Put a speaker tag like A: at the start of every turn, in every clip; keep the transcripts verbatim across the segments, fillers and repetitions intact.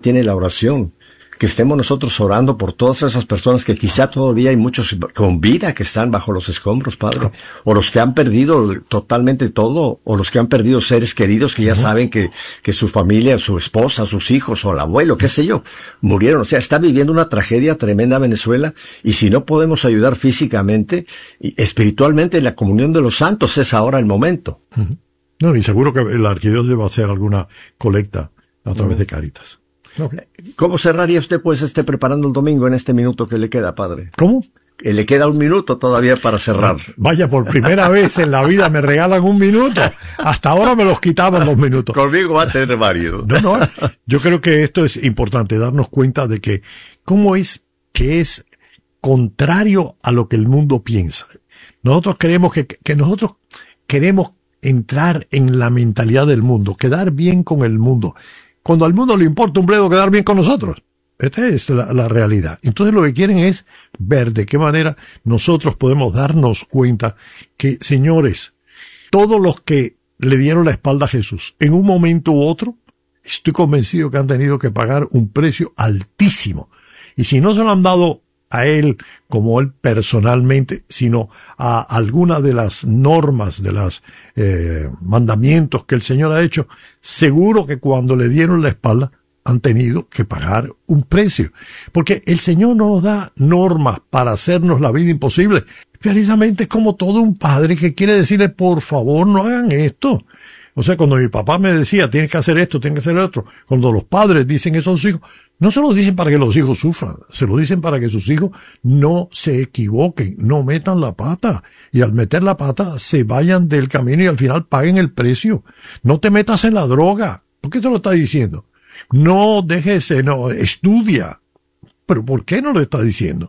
A: tiene la oración. Que estemos nosotros orando por todas esas personas que quizá todavía hay muchos con vida que están bajo los escombros, Padre. O los que han perdido totalmente todo, o los que han perdido seres queridos que ya uh-huh. saben que, que su familia, su esposa, sus hijos, o el abuelo, qué sé yo, murieron. O sea, está viviendo una tragedia tremenda Venezuela, y si no podemos ayudar físicamente, y espiritualmente, la comunión de los santos es ahora el momento.
B: Uh-huh. No, y seguro que la arquidiócesis va a hacer alguna colecta a través uh-huh. de Cáritas.
A: Okay. ¿Cómo cerraría usted pues esté preparando el domingo en este minuto que le queda, Padre?
B: ¿Cómo?
A: Que le queda un minuto todavía para cerrar.
B: Vaya, por primera vez en la vida me regalan un minuto. Hasta ahora me los quitaban los minutos.
A: Conmigo va a tener varios.
B: No, no. Yo creo que esto es importante, darnos cuenta de que cómo es que es contrario a lo que el mundo piensa. Nosotros creemos que, que nosotros queremos entrar en la mentalidad del mundo, quedar bien con el mundo. Cuando al mundo le importa un bledo quedar bien con nosotros. Esta es la, la realidad. Entonces lo que quieren es ver de qué manera nosotros podemos darnos cuenta que, señores, todos los que le dieron la espalda a Jesús en un momento u otro, estoy convencido que han tenido que pagar un precio altísimo. Y si no se lo han dado a él como él personalmente, sino a alguna de las normas, de los eh, mandamientos que el Señor ha hecho, seguro que cuando le dieron la espalda han tenido que pagar un precio. Porque el Señor no nos da normas para hacernos la vida imposible. Precisamente es como todo un padre que quiere decirle, por favor, no hagan esto. O sea, cuando mi papá me decía, tienes que hacer esto, tienes que hacer otro, cuando los padres dicen eso a sus hijos, no se lo dicen para que los hijos sufran, se lo dicen para que sus hijos no se equivoquen, no metan la pata, y al meter la pata se vayan del camino y al final paguen el precio. No te metas en la droga. ¿Por qué te lo está diciendo? No dejes, no, estudia. ¿Pero por qué no lo está diciendo?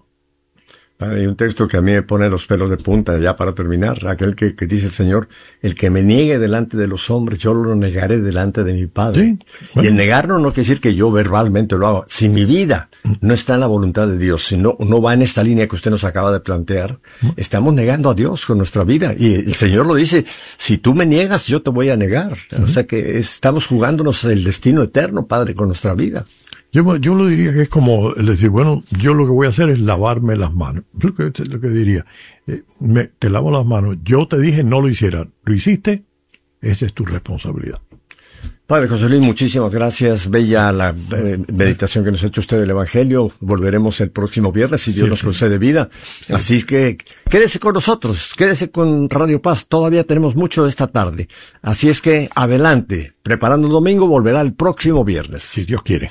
A: Hay un texto que a mí me pone los pelos de punta, ya para terminar, aquel que, que dice el Señor, el que me niegue delante de los hombres, yo lo negaré delante de mi Padre. Sí, bueno. Y el negarlo no quiere decir que yo verbalmente lo hago. Si mi vida no está en la voluntad de Dios, si no, no va en esta línea que usted nos acaba de plantear, estamos negando a Dios con nuestra vida. Y el Señor lo dice, si tú me niegas, yo te voy a negar. Uh-huh. O sea que estamos jugándonos el destino eterno, Padre, con nuestra vida.
B: Yo, yo lo diría que es como decir, bueno, yo lo que voy a hacer es lavarme las manos. Lo que, lo que diría, eh, me, te lavo las manos. Yo te dije no lo hicieras. ¿Lo hiciste? Esa es tu responsabilidad.
A: Padre José Luis, muchísimas gracias. Bella la eh, meditación que nos ha hecho usted del Evangelio. Volveremos el próximo viernes, si Dios sí, nos sí. concede vida. Sí. Así es que quédese con nosotros, quédese con Radio Paz. Todavía tenemos mucho esta tarde. Así es que adelante. Preparando el domingo, volverá el próximo viernes.
B: Si Dios quiere.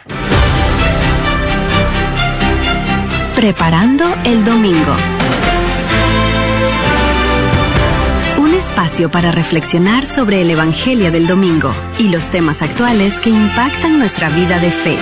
C: Preparando el domingo. Un espacio para reflexionar sobre el Evangelio del domingo y los temas actuales que impactan nuestra vida de fe.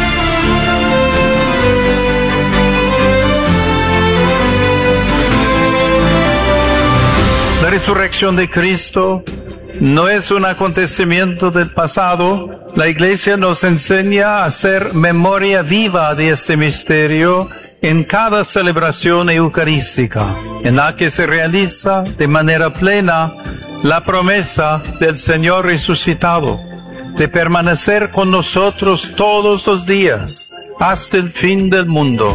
D: La resurrección de Cristo no es un acontecimiento del pasado. La Iglesia nos enseña a hacer memoria viva de este misterio en cada celebración eucarística, en la que se realiza de manera plena la promesa del Señor resucitado, de permanecer con nosotros todos los días, hasta el fin del mundo.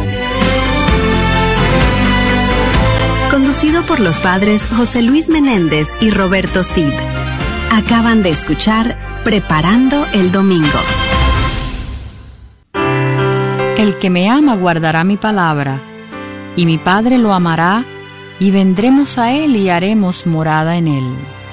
C: Conducido por los padres José Luis Menéndez y Roberto Cid. Acaban de escuchar Preparando el Domingo.
E: El que me ama guardará mi palabra, y mi Padre lo amará, y vendremos a él y haremos morada en él.